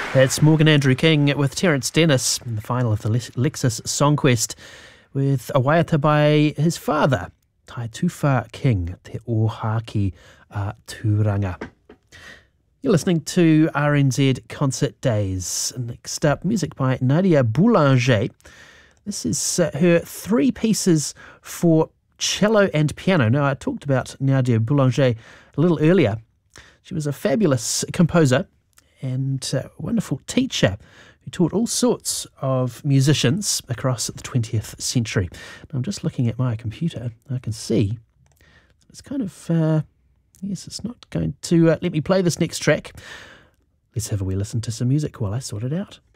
That's Morgan Andrew King with Terence Dennis in the final of the Lexus Song Quest with a waiata by his father, Taituwha King, Te Ohaki a Tūranga. You're listening to RNZ Concert Days. Next up, music by Nadia Boulanger. This is her three pieces for cello and piano. Now, I talked about Nadia Boulanger a little earlier. She was a fabulous composer and a wonderful teacher who taught all sorts of musicians across the 20th century. Now, I'm just looking at my computer. I can see it's kind of, yes, it's not going to let me play this next track. Let's have a wee listen to some music while I sort it out.